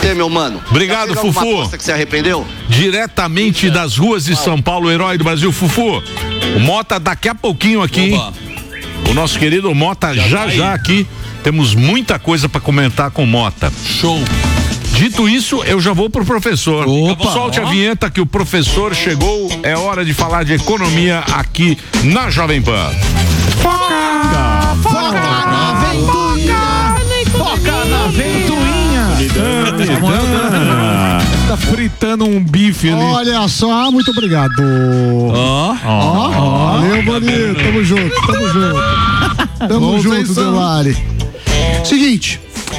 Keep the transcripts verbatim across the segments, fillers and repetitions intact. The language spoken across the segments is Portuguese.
você, meu mano. Obrigado, Fufu. Uma aposta que você arrependeu? Diretamente das ruas de São Paulo, herói do Brasil, Fufu. O Mota daqui a pouquinho aqui. Opa. O nosso querido Mota já já, tá já aqui. Temos muita coisa para comentar com o Mota. Show. Dito isso, eu já vou pro professor. Opa, Solte ó. a vinheta que o professor chegou. É hora de falar de economia aqui na Jovem Pan. Foca! Foca na ventoinha! Foca na ventoinha! Tá fritando um bife ali. Olha só, muito obrigado. Ó, ó. Valeu, Bonito. Tamo junto, tamo junto. Tamo junto, Delari. Seguinte.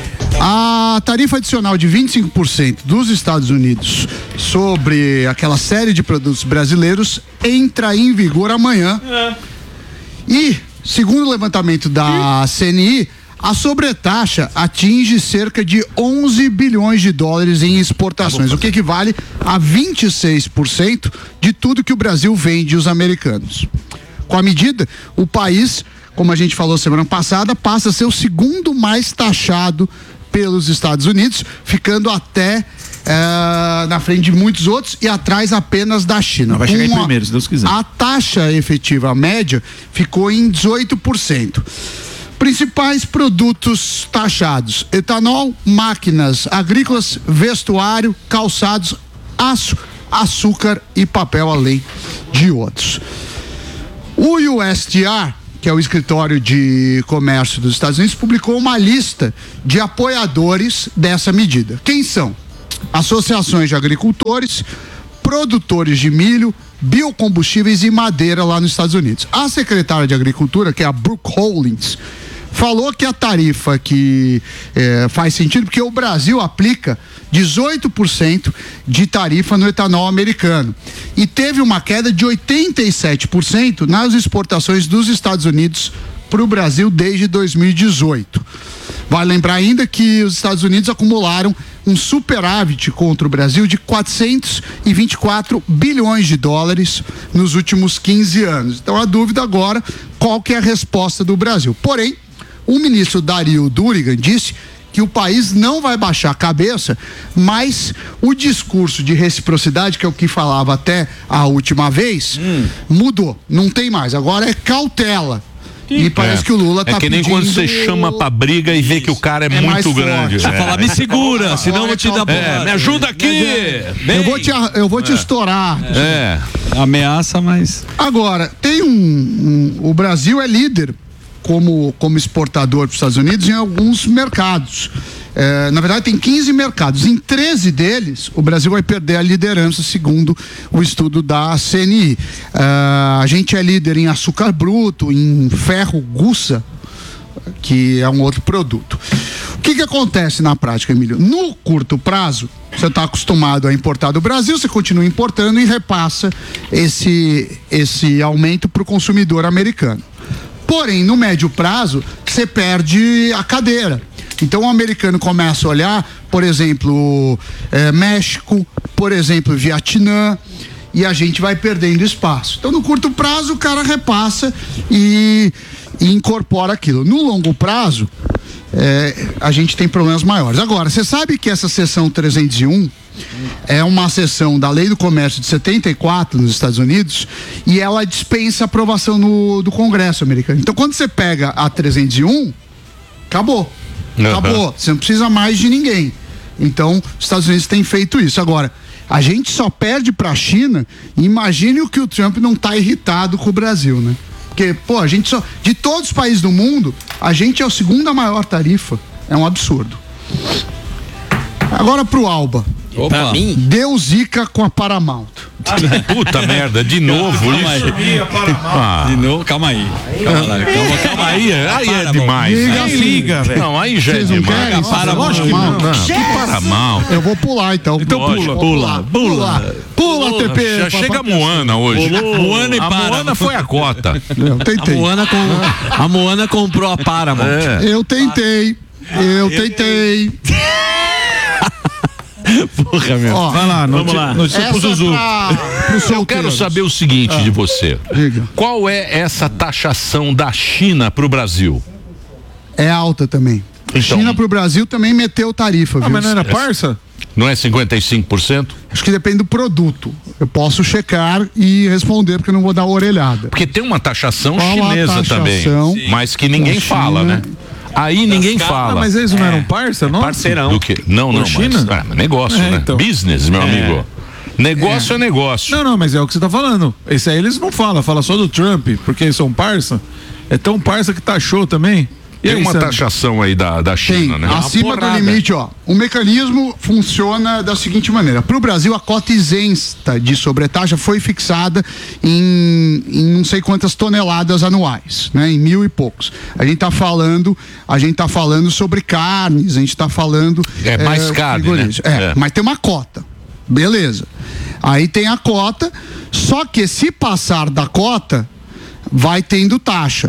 A tarifa adicional de vinte e cinco por cento dos Estados Unidos sobre aquela série de produtos brasileiros entra em vigor amanhã. É. E, segundo o levantamento da C N I, a sobretaxa atinge cerca de onze bilhões de dólares em exportações, o que equivale a vinte e seis por cento de tudo que o Brasil vende aos americanos. Com a medida, o país, como a gente falou semana passada, passa a ser o segundo mais taxado pelos Estados Unidos, ficando até é, na frente de muitos outros e atrás apenas da China. Vai chegar Uma, em primeiro, se Deus quiser. A taxa efetiva média ficou em dezoito por cento. Principais produtos taxados: etanol, máquinas agrícolas, vestuário, calçados, aço, açúcar e papel, além de outros. O U S D A, que é o Escritório de Comércio dos Estados Unidos, publicou uma lista de apoiadores dessa medida. Quem são? Associações de agricultores, produtores de milho, biocombustíveis e madeira lá nos Estados Unidos. A secretária de Agricultura, que é a Brooke Hollins, falou que a tarifa que é, faz sentido porque o Brasil aplica dezoito por cento de tarifa no etanol americano e teve uma queda de oitenta e sete por cento nas exportações dos Estados Unidos para o Brasil desde dois mil e dezoito. Vale lembrar ainda que os Estados Unidos acumularam um superávit contra o Brasil de quatrocentos e vinte e quatro bilhões de dólares nos últimos quinze anos. Então a dúvida agora, qual que é a resposta do Brasil? Porém, o ministro Dario Durigan disse que o país não vai baixar a cabeça, mas o discurso de reciprocidade, que é o que falava até a última vez, hum. mudou. Não tem mais. Agora é cautela. E parece é. que o Lula tá É que nem pedindo... quando você chama pra briga e vê que o cara é, é muito grande. Você é. fala, me segura, senão eu vou te dar é, me ajuda aqui. Eu vou te, eu vou te é. estourar. É. Ameaça, mas... Agora, tem um, um... O Brasil é líder como, como exportador para os Estados Unidos em alguns mercados. É, na verdade, tem quinze mercados. Em treze deles, o Brasil vai perder a liderança, segundo o estudo da C N I. É, a gente é líder em açúcar bruto, em ferro gussa, que é um outro produto. O que que acontece na prática, Emílio? No curto prazo, você está acostumado a importar do Brasil, você continua importando e repassa esse, esse aumento para o consumidor americano. Porém, no médio prazo, você perde a cadeira. Então o americano começa a olhar, por exemplo, é, México, por exemplo, Vietnã, e a gente vai perdendo espaço. Então no curto prazo o cara repassa e, e incorpora aquilo. No longo prazo, é, a gente tem problemas maiores. Agora, você sabe que essa seção trezentos e um é uma seção da Lei do Comércio de setenta e quatro nos Estados Unidos e ela dispensa aprovação no, do Congresso americano. Então quando você pega a trezentos e um, acabou. Uhum. Acabou, você não precisa mais de ninguém. Então, os Estados Unidos têm feito isso. Agora, a gente só perde para a China. Imagine o que o Trump não está irritado com o Brasil, né? Porque, pô, a gente só... De todos os países do mundo, a gente é a segunda maior tarifa. É um absurdo. Agora pro Alba. Opa. Mim? Deu zica com a Paramount. Puta merda, de novo calma isso. Aí. Ah. De novo, calma aí. Calma, aí, calma, calma aí. Aí é demais. Liga, aí liga, velho. Não, aí já é demais. Para, lógico que não. Que Paramount? Eu vou pular então. Então pula, pula, pula. Pula, T P. Já chega a Moana hoje. Moana e a Paramount. Moana foi a cota. Eu tentei. A Moana, com, a Moana comprou a Paramount. É. Eu tentei. Eu tentei. Porra, meu. Ó, vai lá, vamos lá. Notícia pro Zuzu. Eu quero saber o seguinte ah, de você. Diga. Qual é essa taxação da China pro Brasil? É alta também. Então, China pro Brasil também meteu tarifa, Ah, viu? mas não era parça? Não é cinquenta e cinco por cento? Acho que depende do produto. Eu posso checar e responder, porque eu não vou dar orelhada. Porque tem uma taxação Qual a chinesa taxação também, mas que ninguém da fala, China? né? Aí ninguém Ah, fala. mas eles não eram parça, não? Parceirão. Do que? Não, não, Com China? mas, ah, negócio, É, né? então. Business, meu amigo. Negócio é, negócio. Não, não, mas é o que você tá falando. Esse aí eles não falam, fala só do Trump, porque eles são parça. É tão parça que taxou também. E Tem aí, uma Sandro? taxação aí da, da China, Tem, né? acima do limite, ó. O mecanismo funciona da seguinte maneira. Para o Brasil, a cota isenta de sobretaxa foi fixada em, em não sei quantas toneladas anuais, né? Em mil e poucos. A gente tá falando, a gente tá falando sobre carnes, a gente tá falando... É mais carne, né? frigorífico. É, É. mas tem uma cota. Beleza. Aí tem a cota, só que se passar da cota, vai tendo taxa.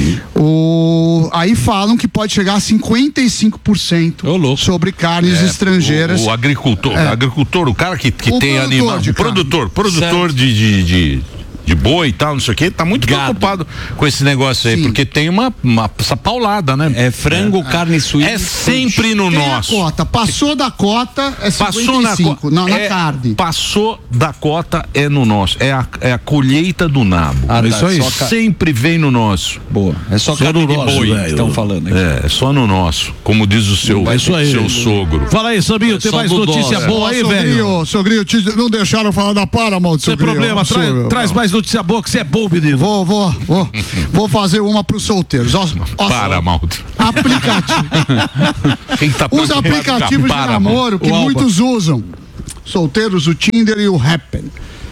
O, aí falam que pode chegar a cinquenta e cinco por cento Ô, louco. sobre carnes estrangeiras. O, o agricultor, É. agricultor, o cara que, que O tem produtor animal, de o carne. produtor, produtor de, de, de, de boi e tal, não sei o que, tá muito Gado. preocupado com esse negócio aí, Sim. porque tem uma, uma essa paulada, né? É frango, carne suína. É sempre no Tem nosso. a cota, passou da cota é Passou na cinquenta e cinco, cota. não, na é, carne. Passou da cota é no nosso. É a, é a colheita do nabo. Ah, tá, Isso aí. só ca- Sempre vem no nosso. Boa. É só, Só carne no de nosso, boi velho. que estão falando aqui. É, é só no nosso. Como diz o seu, É isso aí. seu sogro. Fala aí, Sabinho, tem só mais do notícia dólar. boa aí, velho? Sogrinho, sogrinho, te- não deixaram falar da Paramount, Sem sogrinho. problema, tra- Sogro. traz mais notícia boa, que você é bom, menino. Vou, vou, vou, vou fazer uma pros solteiros. Ó, ó, Para, Malta. aplicativo. Quem tá Os preocupado aplicativos com a de Paramount? namoro que O Alba. muitos usam. Solteiros, o Tinder e o Happn.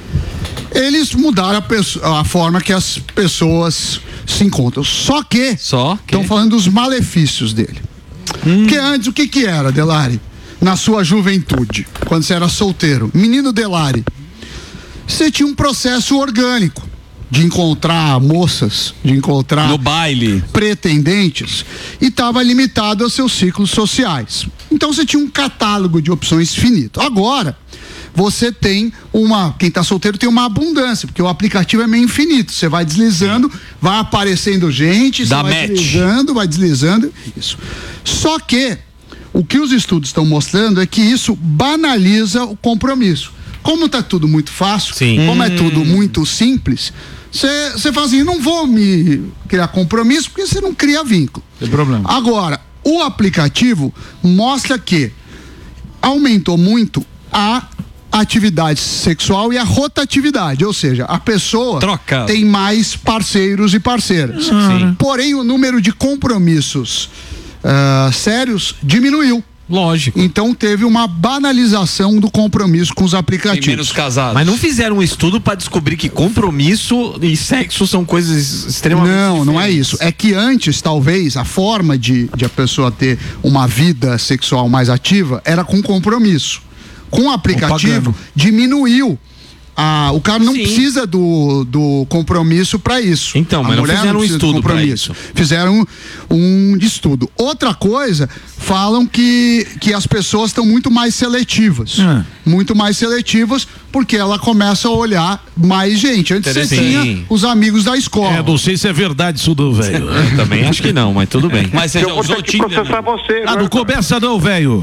Eles mudaram a, pesso- a forma que as pessoas se encontram. Só que Só que- estão falando dos malefícios dele. Hum. Porque antes o que que era, Delari? Na sua juventude, quando você era solteiro, menino Delari, você tinha um processo orgânico de encontrar moças, de encontrar No baile. pretendentes e estava limitado aos seus ciclos sociais. Então você tinha um catálogo de opções finito. Agora, você tem uma. Quem está solteiro tem uma abundância, porque o aplicativo é meio infinito. Você vai deslizando, vai aparecendo gente, você Dá vai match. deslizando, vai deslizando. Isso. Só que o que os estudos estão mostrando é que isso banaliza o compromisso. Como está tudo muito fácil, Sim. como é tudo muito simples, você fala assim, não vou me criar compromisso porque você não cria vínculo. Tem problema. Agora, o aplicativo mostra que aumentou muito a atividade sexual e a rotatividade, ou seja, a pessoa Troca. tem mais parceiros e parceiras. Sim. Porém, o número de compromissos ah, sérios diminuiu. Lógico. Então teve uma banalização do compromisso com os Tem aplicativos. menos casados. Mas não fizeram um estudo pra descobrir que compromisso e sexo são coisas extremamente Não, não é diferentes. isso. É que antes, talvez, a forma de, de a pessoa ter uma vida sexual mais ativa era com compromisso. Com o aplicativo, pagando. diminuiu. Ah, o cara não Sim. precisa do, do compromisso para isso. Então, A mas não mulher fizeram um precisa do estudo pra compromisso. isso. Fizeram um estudo. Outra coisa, falam que, que as pessoas estão muito mais seletivas. Hum. Muito mais seletivas, porque ela começa a olhar mais gente. Antes você Interessante. tinha os amigos da escola. É, não sei se é verdade isso do velho. Eu também acho que não, mas tudo bem. Mas você já Eu vou usou ter o que Tinder? processar você. Ah, né? não começa não, velho.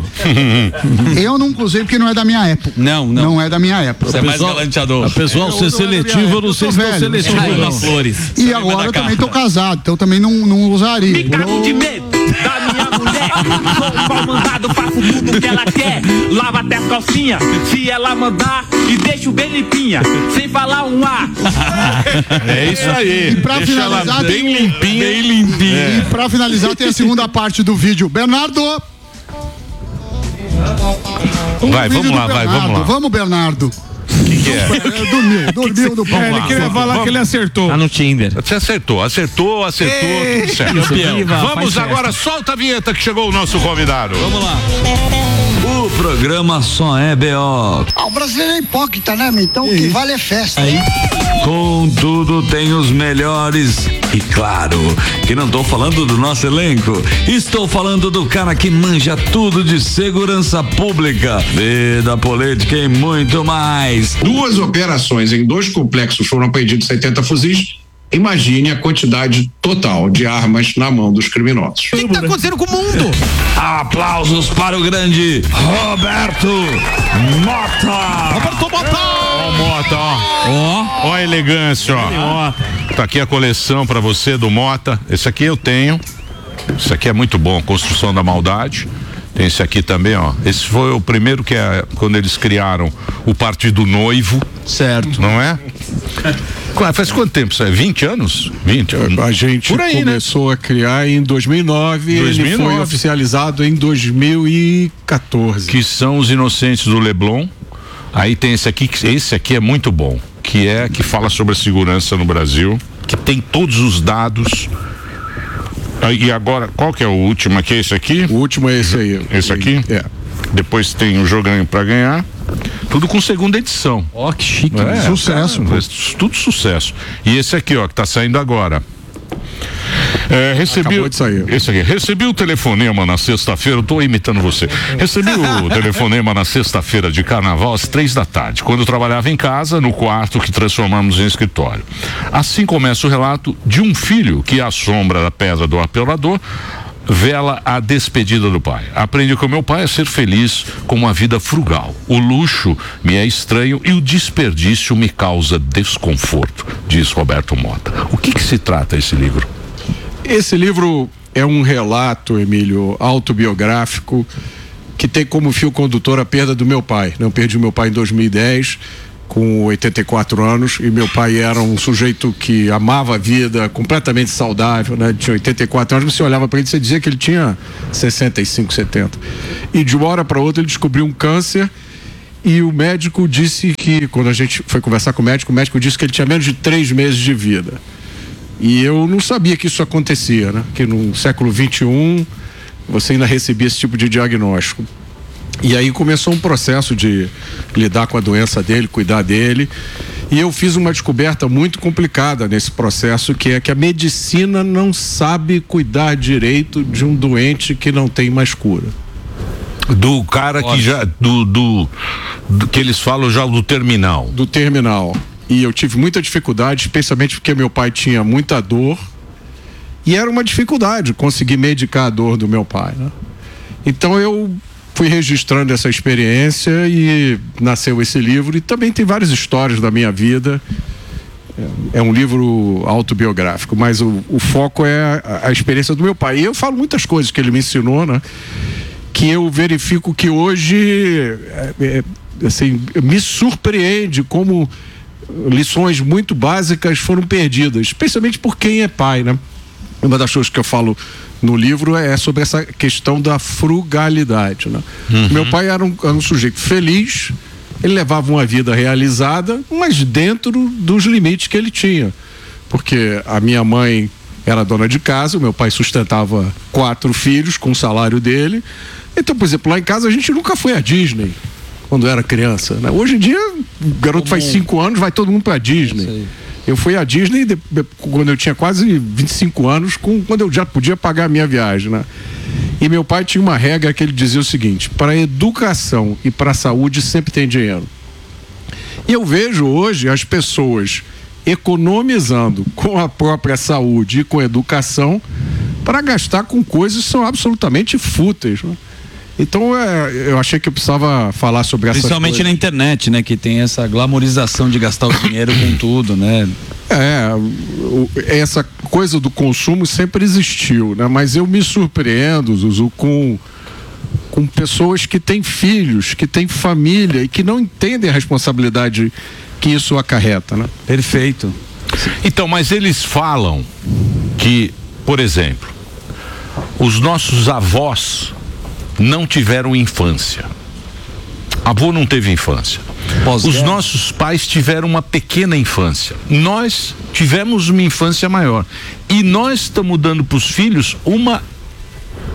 Eu não usei porque não é da minha época. Não, não. Não é da minha época. Você é mais galanteador. A pessoal ser seletivo, eu não sei se sou estão velho, eu sou seletivo velho. não. Flores. E agora eu também tô casado, então também não, não usaria. Me cago de medo da minha mulher. Sou pau mandado, faço tudo que ela quer. Lava até as calcinhas, se ela mandar. E deixo bem limpinha, sem falar um A. É isso aí. E pra Deixa finalizar, ela bem tem- limpinha. Bem limpinha. E pra finalizar, tem a segunda parte do vídeo. Bernardo! Vai, O vídeo vamos do lá, vai, Bernardo. vamos lá. Vamos, Bernardo. O que, que é? É, dormiu, dormiu do pau. É, ele queria falar que ele acertou. Tá no Tinder. Você acertou, acertou, acertou, tudo certo. Viva, Vamos faz agora, solta a vinheta que chegou o nosso convidado. Vamos lá. O programa só é B O. Ah, o brasileiro é hipócrita, né, meu? Então o que vale é festa. Contudo, tem os melhores. E claro, que não tô falando do nosso elenco. Estou falando do cara que manja tudo de segurança pública, vida política e muito mais. Duas operações em dois complexos foram apreendidos setenta fuzis Imagine a quantidade total de armas na mão dos criminosos. O que está acontecendo com o mundo? Aplausos para o grande Roberto Mota. Roberto Mota. Ó, Mota, ó. Ó, ó a elegância, ó. Tá aqui a coleção pra você do Mota. Esse aqui eu tenho. Esse aqui é muito bom, Construção da Maldade. Tem esse aqui também, ó. Esse foi o primeiro que é quando eles criaram o Partido Noivo. Certo. Não é? Faz quanto tempo isso é? vinte anos? vinte? A gente Por aí, começou, né, a criar em dois mil e nove, dois mil e nove. Ele foi oficializado em dois mil e quatorze. Que são os Inocentes do Leblon. Aí tem esse aqui, esse aqui é muito bom, que é, que fala sobre a segurança no Brasil, que tem todos os dados. E agora, qual que é o último aqui? Esse aqui? O último é esse aí. Esse aqui? É. Depois tem o Jogando pra Ganhar. Tudo com segunda edição. Ó, oh, que chique. É, sucesso. Cara, tudo sucesso. E esse aqui, ó, que tá saindo agora. É, recebi, Acabou de sair. Esse aqui, recebi o telefonema na sexta-feira, eu tô imitando você. Recebi o telefonema na sexta-feira de carnaval às três da tarde, quando eu trabalhava em casa, no quarto que transformamos em escritório. Assim começa o relato de um filho que, à sombra da pedra do apelador, vela a despedida do pai. Aprendi com meu pai a ser feliz com uma vida frugal. O luxo me é estranho e o desperdício me causa desconforto, diz Roberto Mota. O que que se trata esse livro? Esse livro é um relato, Emílio, autobiográfico, que tem como fio condutor a perda do meu pai. Eu perdi o meu pai em dois mil e dez, com oitenta e quatro anos, e meu pai era um sujeito que amava a vida, completamente saudável, né? Ele tinha oitenta e quatro anos, você olhava para ele e você dizia que ele tinha sessenta e cinco, setenta. E de uma hora para outra ele descobriu um câncer, e o médico disse que, quando a gente foi conversar com o médico, o médico disse que ele tinha menos de três meses de vida. E eu não sabia que isso acontecia, né? Que no século vinte e um você ainda recebia esse tipo de diagnóstico. E aí começou um processo de lidar com a doença dele, cuidar dele. E eu fiz uma descoberta muito complicada nesse processo, que é que a medicina não sabe cuidar direito de um doente que não tem mais cura. Do cara que já, do, do, do que eles falam já do terminal. Do terminal. E eu tive muita dificuldade, especialmente porque meu pai tinha muita dor. E era uma dificuldade conseguir medicar a dor do meu pai, né? Então eu fui registrando essa experiência e nasceu esse livro. E também tem várias histórias da minha vida. É um livro autobiográfico, mas o, o foco é a, a experiência do meu pai. E eu falo muitas coisas que ele me ensinou, né? Que eu verifico que hoje é, é, assim, me surpreende como lições muito básicas foram perdidas, especialmente por quem é pai, né? Uma das coisas que eu falo no livro é sobre essa questão da frugalidade, né? Uhum. Meu pai era um, era um sujeito feliz, ele levava uma vida realizada, mas dentro dos limites que ele tinha, porque a minha mãe era dona de casa, o meu pai sustentava quatro filhos com o salário dele. Então, por exemplo, lá em casa a gente nunca foi à Disney quando era criança, né? Hoje em dia o garoto faz cinco anos, vai todo mundo pra Disney. Eu fui à Disney de, de, quando eu tinha quase vinte e cinco anos, com, quando eu já podia pagar a minha viagem, né? E meu pai tinha uma regra que ele dizia o seguinte: para educação e para saúde sempre tem dinheiro. E eu vejo hoje as pessoas economizando com a própria saúde e com a educação para gastar com coisas que são absolutamente fúteis, né? Então é, eu achei que eu precisava falar sobre essa coisa. Principalmente na internet, né? Que tem essa glamorização de gastar o dinheiro com tudo, né? É, o, essa coisa do consumo sempre existiu, né? Mas eu me surpreendo, Zuzu, com, com pessoas que têm filhos, que têm família e que não entendem a responsabilidade que isso acarreta, né? Perfeito. Então, mas eles falam que, por exemplo, os nossos avós não tiveram infância. Avô não teve infância. Os nossos pais tiveram uma pequena infância. Nós tivemos uma infância maior. E nós estamos dando para os filhos uma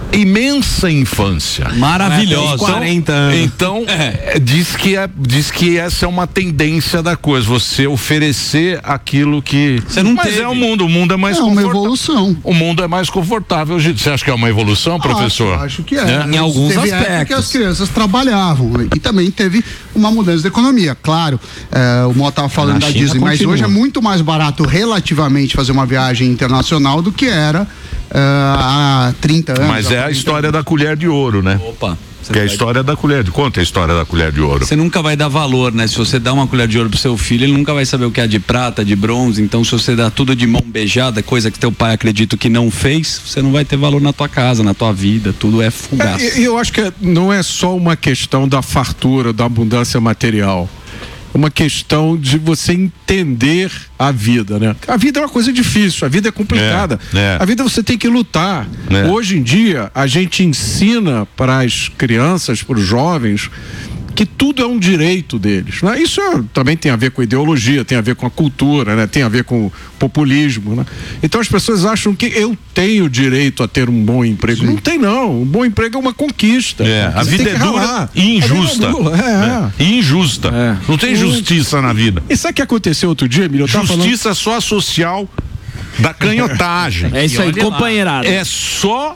imensa infância. Maravilhosa. quarenta anos. Então, é, diz, que é, diz que essa é uma tendência da coisa, você oferecer aquilo que... Você não Mas teve. é o mundo, o mundo é mais É uma confortável. evolução. O mundo é mais confortável. Você acha que é uma evolução, professor? Acho, acho que é. Né? Em alguns teve época aspectos. que as crianças trabalhavam e também teve uma mudança da economia. Claro, é, o Mó estava falando Na da China Disney, mas continua. hoje é muito mais barato relativamente fazer uma viagem internacional do que era é, há trinta anos. Mas há é a quarenta história anos. da colher de ouro, né? Opa. Você Que é a vai- história da colher de... Conta a história da colher de ouro. Você nunca vai dar valor, né? Se você dá uma colher de ouro pro seu filho, ele nunca vai saber o que é de prata, de bronze. Então, se você dá tudo de mão beijada, coisa que teu pai acredita que não fez, você não vai ter valor na tua casa, na tua vida. Tudo é fugaz. É, eu acho que não é só uma questão da fartura, da abundância material. É uma questão de você entender a vida, né? A vida é uma coisa difícil, a vida é complicada. É, é. A vida você tem que lutar. É. Hoje em dia, a gente ensina para as crianças, para os jovens, que tudo é um direito deles, né? Isso é, também tem a ver com ideologia, tem a ver com a cultura, né? Tem a ver com populismo, né? Então as pessoas acham que eu tenho direito a ter um bom emprego. Não tem não, um bom emprego é uma conquista. É, a Você vida tem é que dura ralar. e injusta. A vida é dura, é, é. E injusta. Não tem justiça na vida. E sabe o que aconteceu outro dia, Emílio? Eu tava falando- Justiça só social da canhotagem. É isso aí, companheirada. É só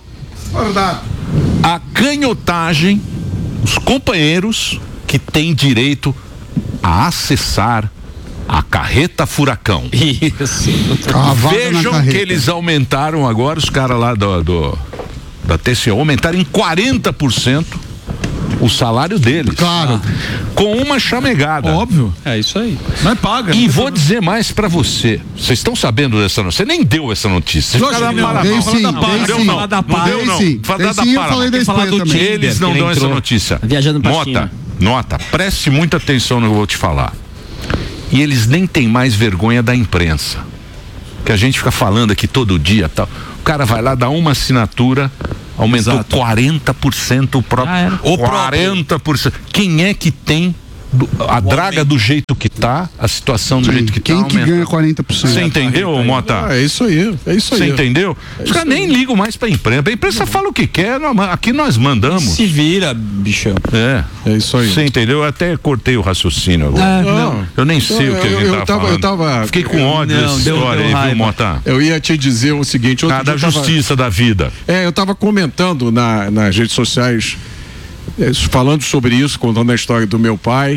a canhotagem, os companheiros que têm direito a acessar a carreta furacão. Isso. Cavada na Vejam carreta. que eles aumentaram agora, os caras lá do, do da T C O aumentaram em quarenta por cento o salário deles. Claro. Com uma chamegada. Óbvio. É isso aí. Não é paga. E vou dizer mais pra você. Vocês estão sabendo dessa notícia? Você nem deu essa notícia. Vocês Lógico ficaram que não. parados. Dei sim, Não dei deu sim. não. Não deu não. Dei sim. Fala Dei da sim, eu Pará. falei da falar Espanha do também. Tinder, Eles que não ele dão essa entrou notícia. viajando pra Nota, China. nota, preste muita atenção no que eu vou te falar. E eles nem têm mais vergonha da imprensa. Que a gente fica falando aqui todo dia, tal. O cara vai lá, dá uma assinatura, aumentou Exato. quarenta por cento o próprio. Ah, era. O quarenta por cento. Quem é que tem do- a draga do jeito que tá, a situação do jeito que Quem tá que aumenta? ganha quarenta por cento? Você entendeu, Mota? Ah, é isso aí, é isso aí. Você entendeu? Os caras nem ligam mais pra imprensa. A imprensa fala o que quer, não, aqui nós mandamos. Se vira, bichão. É. É isso aí. Você entendeu? Eu até cortei o raciocínio agora. Não. Eu nem sei Eu- o que a eu- gente eu tava, tava- eu falando. tava- Fiquei com ódio Não, dessa deu- história deu aí, viu, raiva. Mota? Eu ia te dizer o seguinte, outro Ah, da dia eu tava- justiça da vida. É, eu estava comentando na, nas redes sociais, é, falando sobre isso, contando a história do meu pai.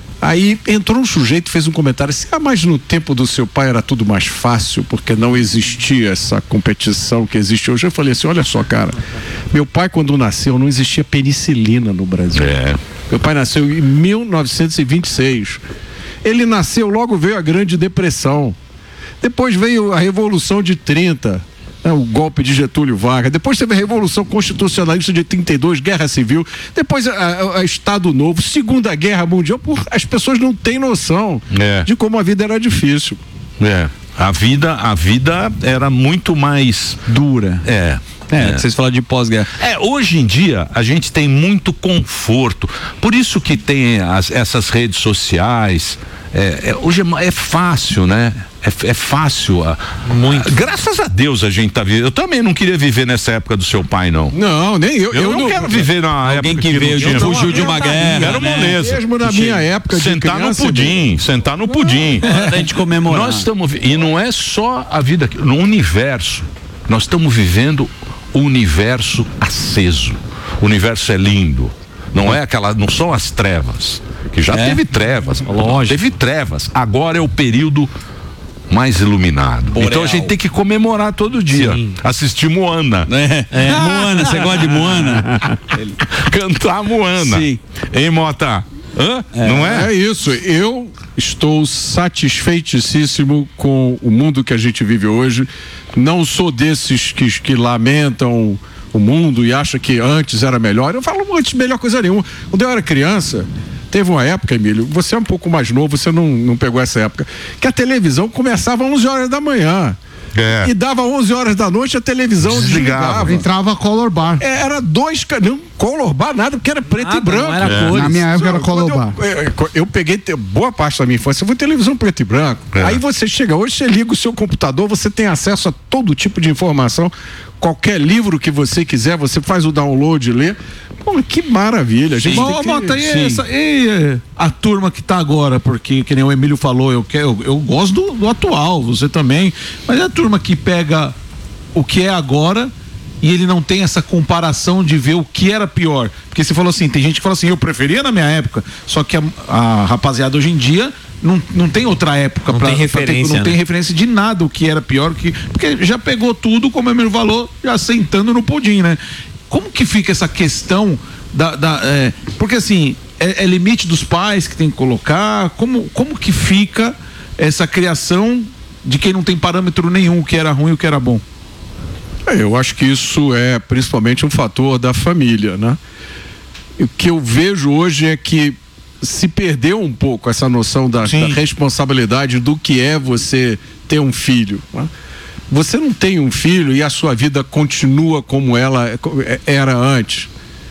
Aí entrou um sujeito e fez um comentário assim: ah, mas no tempo do seu pai era tudo mais fácil, porque não existia essa competição que existe hoje. Eu falei assim: olha só, cara, meu pai, quando nasceu, não existia penicilina no Brasil. É. Meu pai nasceu em mil novecentos e vinte e seis. Ele nasceu, logo veio a Grande Depressão. Depois veio a Revolução de trinta, né, o golpe de Getúlio Vargas. Depois teve a Revolução Constitucionalista de trinta e dois, Guerra Civil. Depois a, a- a Estado Novo, Segunda Guerra Mundial. Por, as pessoas não têm noção É. de como a vida era difícil. É. A vida, a vida era muito mais Dura. É. É, vocês falaram de pós-guerra. É, hoje em dia a gente tem muito conforto. Por isso que tem as- essas redes sociais. É, é, hoje é, ma- é fácil, né? É, é fácil. ah, Muito. ah, graças a Deus a gente tá vivendo. Eu também não queria viver nessa época do seu pai, não. Não, nem eu. Eu, não, quero viver na Alguém época que não veio de tinha- fugiu de uma guerra, Era né? moleza. Mesmo na minha época de Sentar criança, no pudim, sentar no pudim. Hora da gente comemorar. Nós estamos vi- e não é só a vida aqui, no universo. Nós estamos vivendo o universo aceso. O universo é lindo. Não é aquela, não são as trevas, que já É. teve trevas. Lógico. Teve trevas. Agora é o período mais iluminado. Boreal. Então a gente tem que comemorar todo dia. Sim. Assistir Moana. É, é, Moana, você gosta de Moana? Cantar Moana. Sim. Hein, Mota? Hã? Não é? É isso. Eu estou satisfeitíssimo com o mundo que a gente vive hoje. Não sou desses que, que lamentam o mundo e acham que antes era melhor. Eu falo antes melhor coisa nenhuma. Quando eu era criança, teve uma época, Emílio, você é um pouco mais novo, você não, não pegou essa época, que a televisão começava às onze horas da manhã. É. E dava onze horas da noite, a televisão Desligava. desligava. Entrava color bar. É, era dois, ca- não color bar nada, porque era preto Nada, e branco. não era É. cores. Na minha época era Quando color bar. eu, eu, eu peguei te- boa parte da minha infância, foi televisão preto e branco. É. Aí você chega hoje, você liga o seu computador, você tem acesso a todo tipo de informação. qualquer livro que você quiser, você faz o download e lê. Pô, que maravilha. A gente Bom, tem que... Mota, e, essa, e a turma que tá agora, porque, que nem o Emílio falou, eu, quero, eu, eu gosto do, do atual, você também, mas é a turma que pega o que é agora e ele não tem essa comparação de ver o que era pior. Porque você falou assim, tem gente que fala assim, eu preferia na minha época, só que a, a rapaziada hoje em dia não, não tem outra época não pra, tem referência, pra ter, não né? tem referência de nada o que era pior, que, porque já pegou tudo, como o Emílio falou, já sentando no pudim, né? Como que fica essa questão da, da é, porque assim, é, é limite dos pais que tem que colocar, como, como que fica essa criação de quem não tem parâmetro nenhum, o que era ruim e o que era bom? Eu acho que isso é principalmente um fator da família, né? O que eu vejo hoje é que se perdeu um pouco essa noção da, da responsabilidade do que é você ter um filho, né? Você não tem um filho e a sua vida continua como ela era antes.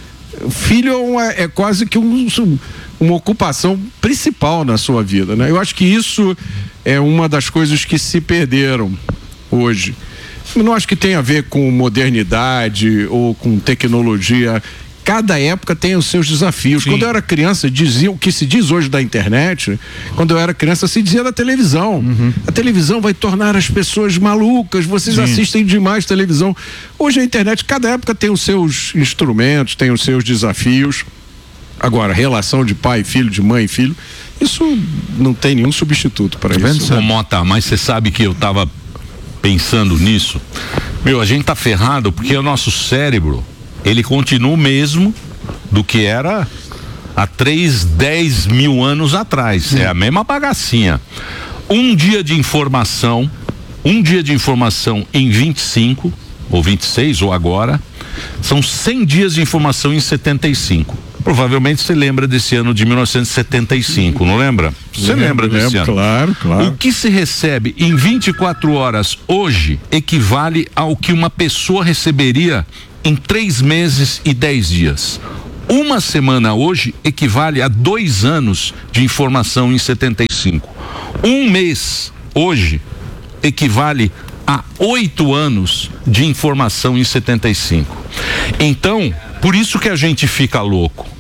O filho é, uma, é quase que um, uma ocupação principal na sua vida, né? Eu acho que isso é uma das coisas que se perderam hoje. Eu não acho que tem a ver com modernidade ou com tecnologia. Cada época tem os seus desafios. Sim. Quando eu era criança, dizia o que se diz hoje da internet. Quando eu era criança, se dizia da televisão. Uhum. A televisão vai tornar as pessoas malucas. Vocês Sim. assistem demais televisão. Hoje a internet, cada época tem os seus instrumentos, tem os seus desafios. Agora, relação de pai e filho, de mãe e filho, isso não tem nenhum substituto para tá isso. Ô, Mota, mas você sabe que eu tava pensando nisso. Meu, a gente tá ferrado porque o nosso cérebro, ele continua o mesmo do que era há três, dez mil anos atrás. Hum. É a mesma bagacinha. Um dia de informação, um dia de informação em vinte e cinco, ou vinte e seis, ou agora, são cem dias de informação em setenta e cinco. Provavelmente você lembra desse ano de mil novecentos e setenta e cinco, não lembra? Você lembra desse lembro, ano? Claro, claro. O que se recebe em vinte e quatro horas hoje equivale ao que uma pessoa receberia em três meses e dez dias. Uma semana hoje equivale a dois anos de informação em setenta e cinco. Um mês hoje equivale a oito anos de informação em setenta e cinco. Então, por isso que a gente fica louco.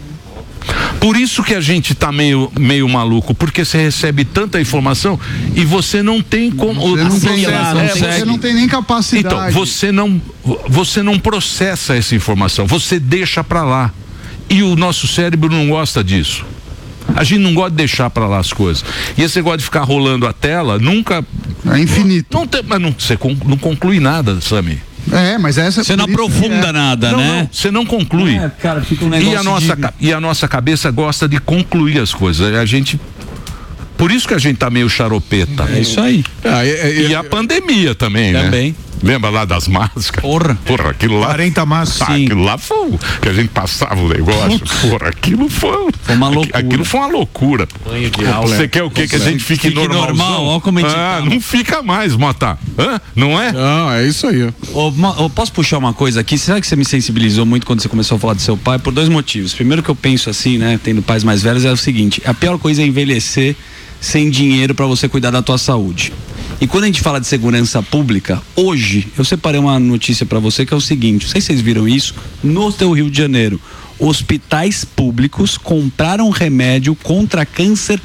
Por isso que a gente tá meio, meio maluco, porque você recebe tanta informação e você não tem como. Você não, tem, processa, não, é, você não tem nem capacidade. Então, você não, você não processa essa informação, você deixa pra lá. E o nosso cérebro não gosta disso. A gente não gosta de deixar pra lá as coisas. E esse negócio de ficar rolando a tela, nunca. É infinito. Não tem, mas não, você não conclui nada, Sami. É, mas essa Você não aprofunda é. nada, não, né? Não, você não conclui. É, cara, fica um negócio e a nossa de... e a nossa cabeça gosta de concluir as coisas. A gente Por isso que a gente tá meio charopeta. É isso aí. Ah, é, é, e a pandemia também, né? Também. Lembra lá das máscaras? Porra. Porra, aquilo lá. quarenta máscaras. Ah, aquilo lá foi que a gente passava o negócio. Porra, aquilo foi. Foi uma loucura. Aquilo foi uma loucura. Banho de aula. Você quer o quê? Que a gente fique, fique normalzão? normal, ó como a gente Ah, tá. não fica mais, Mota. Hã? Não é? Não, é isso aí. Ô, eu posso puxar uma coisa aqui? Será que você me sensibilizou muito quando você começou a falar do seu pai? Por dois motivos. Primeiro que eu penso assim, né? Tendo pais mais velhos, é o seguinte: a pior coisa é envelhecer sem dinheiro para você cuidar da tua saúde. E quando a gente fala de segurança pública, hoje, eu separei uma notícia para você que é o seguinte, não sei se vocês viram isso, no teu Rio de Janeiro, hospitais públicos compraram remédio contra câncer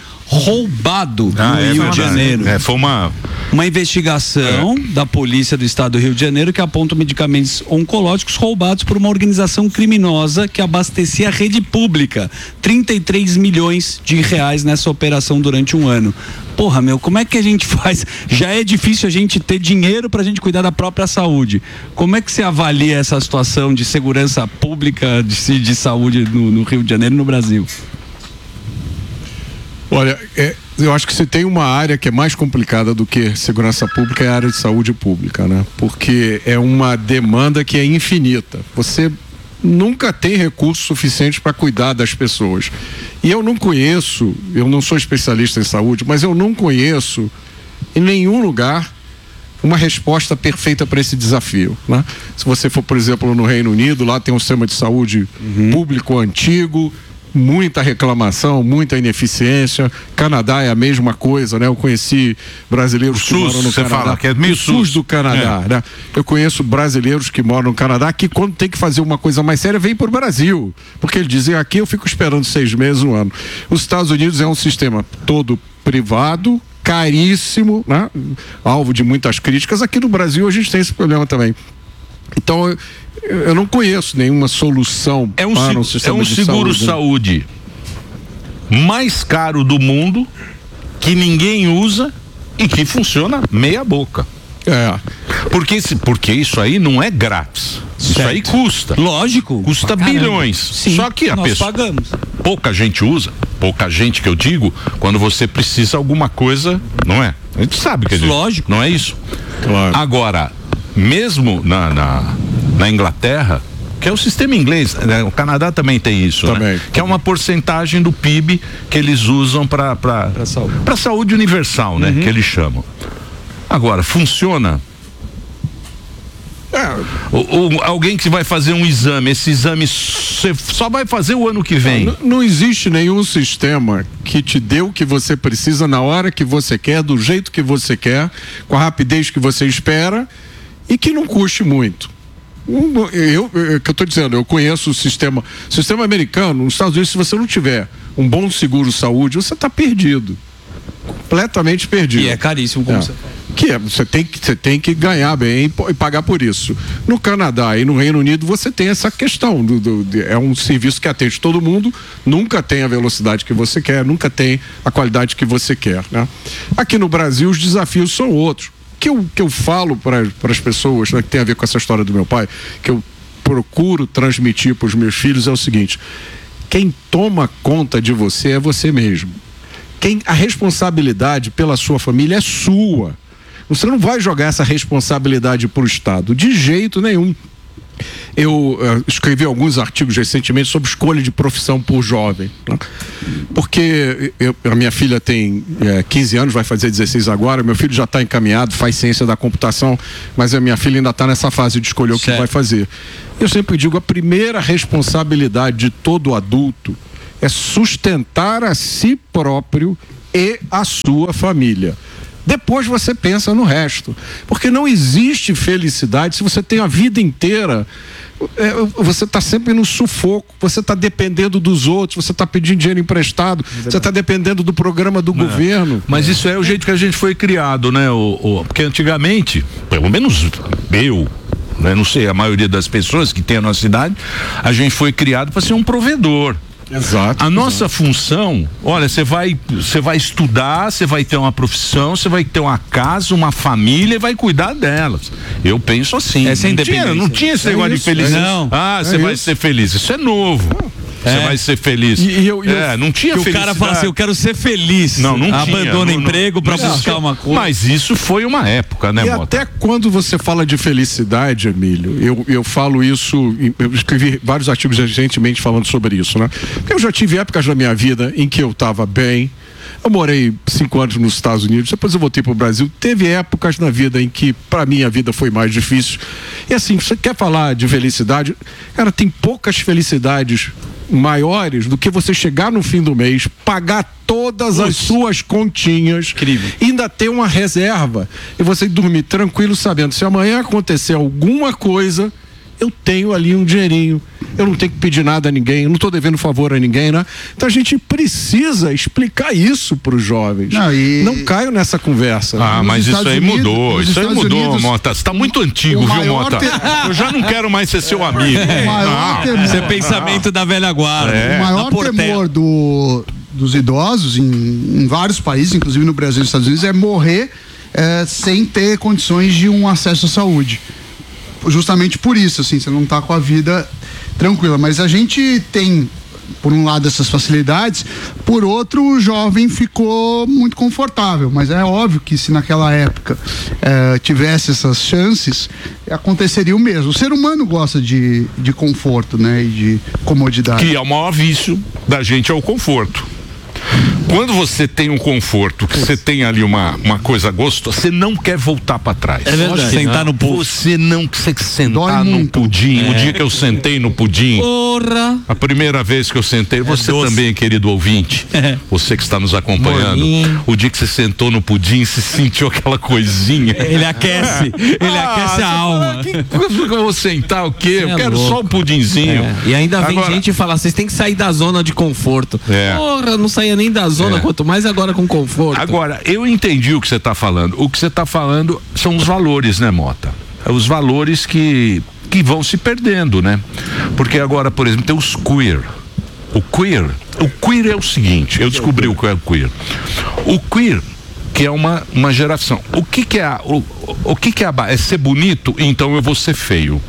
roubado Ah, no é Rio verdade. de Janeiro. É, foi uma... Uma investigação é. da polícia do estado do Rio de Janeiro que aponta medicamentos oncológicos roubados por uma organização criminosa que abastecia a rede pública. trinta e três milhões de reais nessa operação durante um ano. Porra, meu, como é que a gente faz? Já é difícil a gente ter dinheiro pra gente cuidar da própria saúde. Como é que você avalia essa situação de segurança pública, de, de saúde no, no Rio de Janeiro e no Brasil? Olha, é, eu acho que se tem uma área que é mais complicada do que segurança pública é a área de saúde pública, né? Porque é uma demanda que é infinita. Você nunca tem recursos suficientes para cuidar das pessoas. E eu não conheço, eu não sou especialista em saúde, mas eu não conheço em nenhum lugar uma resposta perfeita para esse desafio, né? Se você for, por exemplo, no Reino Unido, lá tem um sistema de saúde uhum. público antigo, muita reclamação, muita ineficiência. Canadá é a mesma coisa, né? Eu conheci brasileiros que moram no você Canadá. fala que é meio o SUS do Canadá, é. né? Eu conheço brasileiros que moram no Canadá que quando tem que fazer uma coisa mais séria vem para o Brasil, porque eles dizem aqui eu fico esperando seis meses, um ano. Os Estados Unidos é um sistema todo privado, caríssimo, né? Alvo de muitas críticas. Aqui no Brasil a gente tem esse problema também. Então eu, eu não conheço nenhuma solução é um para um se, sistema é um de seguro saúde, saúde mais caro do mundo, que ninguém usa e que funciona meia boca. É. Porque, porque isso aí não é grátis. Isso Certo. aí custa. Lógico. Custa Caramba. bilhões. Sim, Só que a nós pessoa. pagamos. Pouca gente usa. Pouca gente que eu digo, quando você precisa alguma coisa, não é? A gente sabe que Lógico. Não é isso? Claro. Agora, mesmo na, na, na Inglaterra, que é o sistema inglês, né? O Canadá também tem isso, Também. né? Que é uma porcentagem do P I B que eles usam para para saúde. para saúde universal, né? Que eles chamam. Agora, funciona? É. O, o, alguém que vai fazer um exame, esse exame você só vai fazer o ano que vem. Não, não existe nenhum sistema que te dê o que você precisa na hora que você quer, do jeito que você quer, com a rapidez que você espera e que não custe muito. Um, eu, eu, que eu estou dizendo, eu conheço o sistema, sistema americano, nos Estados Unidos, se você não tiver um bom seguro saúde, você está perdido. Completamente perdido. E é caríssimo, como É. você fala. Que é, você tem que, você tem que ganhar bem e, e pagar por isso. No Canadá e no Reino Unido você tem essa questão, do, do, de, é um serviço que atende todo mundo, nunca tem a velocidade que você quer, nunca tem a qualidade que você quer, né? Aqui no Brasil os desafios são outros. O que eu, que eu falo para as pessoas, né, que tem a ver com essa história do meu pai, que eu procuro transmitir para os meus filhos é o seguinte: quem toma conta de você é você mesmo. Quem, a responsabilidade pela sua família é sua. Você não vai jogar essa responsabilidade para o Estado, de jeito nenhum. Eu uh, escrevi alguns artigos recentemente sobre escolha de profissão por jovem, né? Porque eu, a minha filha tem é, quinze anos, vai fazer dezesseis agora, meu filho já está encaminhado, faz ciência da computação, mas a minha filha ainda está nessa fase de escolher o que vai fazer. Eu sempre digo, a primeira responsabilidade de todo adulto é sustentar a si próprio e a sua família. Depois você pensa no resto, porque não existe felicidade se você tem a vida inteira, é, você está sempre no sufoco, você está dependendo dos outros, você está pedindo dinheiro emprestado, você está dependendo do programa do É. governo. Mas isso é o jeito que a gente foi criado, né? O, o, porque antigamente, pelo menos eu, né? Não sei, a maioria das pessoas que tem a nossa idade, a gente foi criado para ser um provedor. Exato. A nossa função, olha, você vai, você vai estudar, você vai ter uma profissão, você vai ter uma casa, uma família e vai cuidar delas. Eu penso assim. Essa é não tinha, independência. não tinha esse É negócio isso, de felicidade. é isso. Ah, É você vai isso. ser feliz. Isso é novo. Você É. vai ser feliz. E- e eu- e eu- é, não tinha Que o felicidade. cara fala assim, eu quero ser feliz. Não, não tinha. Abandona Não- não- emprego pra mas buscar isso- uma coisa. Mas isso foi uma época, né, E Mota? até quando você fala de felicidade, Emílio, eu, eu falo isso, eu escrevi vários artigos recentemente falando sobre isso, né? Porque eu já tive épocas na minha vida em que eu estava bem. Eu morei cinco anos nos Estados Unidos, depois eu voltei para o Brasil. Teve épocas na vida em que, para mim, a vida foi mais difícil. E assim, você quer falar de felicidade? Cara, tem poucas felicidades maiores do que você chegar no fim do mês, pagar todas as suas continhas, Incrível. ainda ter uma reserva e você dormir tranquilo sabendo, se amanhã acontecer alguma coisa, eu tenho ali um dinheirinho, eu não tenho que pedir nada a ninguém, eu não estou devendo favor a ninguém, né? Então a gente precisa explicar isso para os jovens. Não, e- Não caio nessa conversa. Ah, Nos mas isso Estados aí Unidos- mudou, nos isso aí Estados mudou, Unidos, Mota. Você tá muito antigo, o viu, maior Mota? te- Eu já não quero mais ser seu amigo. O maior temor- Isso é pensamento da velha guarda. É. O maior Da Portela. temor do, dos idosos em, em vários países, inclusive no Brasil e nos Estados Unidos, é morrer é, sem ter condições de um acesso à saúde. Justamente por isso, assim, você não está com a vida tranquila. Mas a gente tem, por um lado, essas facilidades, por outro, o jovem ficou muito confortável. Mas é óbvio que se naquela época eh, tivesse essas chances, aconteceria o mesmo. O ser humano gosta de, de conforto, né? E de comodidade. Que é o maior vício da gente, é o conforto. Quando você tem um conforto, que você tem ali uma, uma coisa gostosa, você não quer voltar pra trás. É verdade. Sentar no pudim. Você não quer sentar no pudim. O dia que eu sentei no pudim. Porra! A primeira vez que eu sentei, você doce. também, querido ouvinte, você que está nos acompanhando, Morninho. o dia que você sentou no pudim, se sentiu aquela coisinha. Ele aquece, ele Ah, aquece a alma. Que coisa que eu vou sentar o quê? Cê Eu é quero louco. só o pudinzinho. É. E ainda vem Agora- gente e fala, vocês têm que sair da zona de conforto. É. Porra, não saía nem da zona, É. quanto mais agora com conforto. Agora, eu entendi o que você está falando. O que você está falando são os valores, né, Mota? Os valores que, que vão se perdendo, né? Porque agora, por exemplo, tem os queer. O queer, o queer é o seguinte, eu descobri o que é o queer. O queer, que é uma, uma geração. O que que é a, o, o que que é a, ba- é ser bonito, então eu vou ser feio.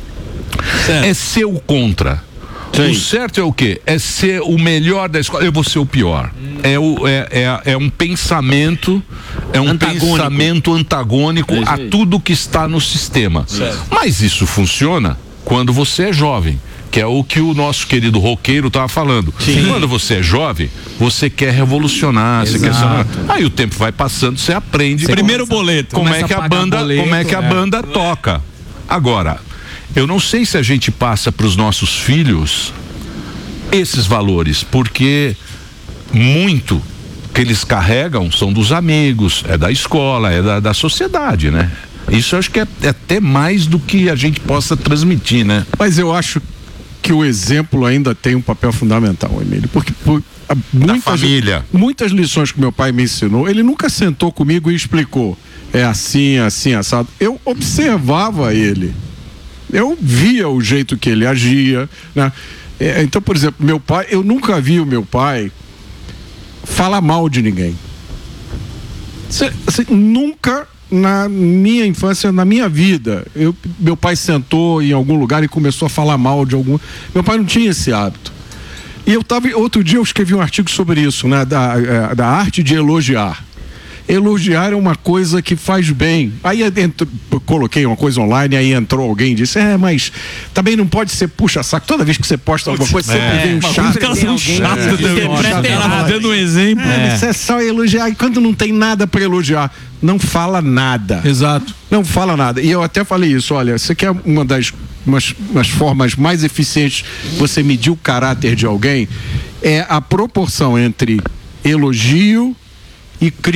É ser o contra. O certo é o quê? É ser o melhor da escola, eu vou ser o pior. É, o, é, é, é um pensamento, é um Antagônico. pensamento antagônico a tudo que está no sistema. Mas isso funciona quando você é jovem, que é o que o nosso querido roqueiro estava falando. Quando você é jovem, você quer revolucionar, você quer ser... Aí o tempo vai passando, você aprende. Primeiro boleto. Como é Começa que a a pagar banda, boleto, como é que a é. banda toca? Agora, eu não sei se a gente passa para os nossos filhos esses valores, porque muito que eles carregam são dos amigos, é da escola, é da, da sociedade, né? Isso eu acho que é, é até mais do que a gente possa transmitir, né? Mas eu acho que o exemplo ainda tem um papel fundamental, Emílio, porque por, a, muitas, família. muitas lições que meu pai me ensinou, ele nunca sentou comigo e explicou, é assim, assim, assado. Eu observava ele, eu via o jeito que ele agia, né? É, então, por exemplo, meu pai, eu nunca vi o meu pai falar mal de ninguém. Cê, cê, nunca na minha infância, na minha vida, eu, meu pai sentou em algum lugar e começou a falar mal de algum. Meu pai não tinha esse hábito. E eu tava, outro dia eu escrevi um artigo sobre isso, né, da, é, da arte de elogiar. Elogiar é uma coisa que faz bem. Aí entro, coloquei uma coisa online, aí entrou alguém e disse, é, mas também não pode ser puxa-saco. Toda vez que você posta alguma coisa, sempre é, vem um chato. Os caras são chatos, interpreta errado. Dando um exemplo. É. Isso é só elogiar. E quando não tem nada para elogiar, não fala nada. Exato. Não fala nada. E eu até falei isso, olha, você quer uma das umas, umas formas mais eficientes de você medir o caráter de alguém, é a proporção entre elogio e crítica.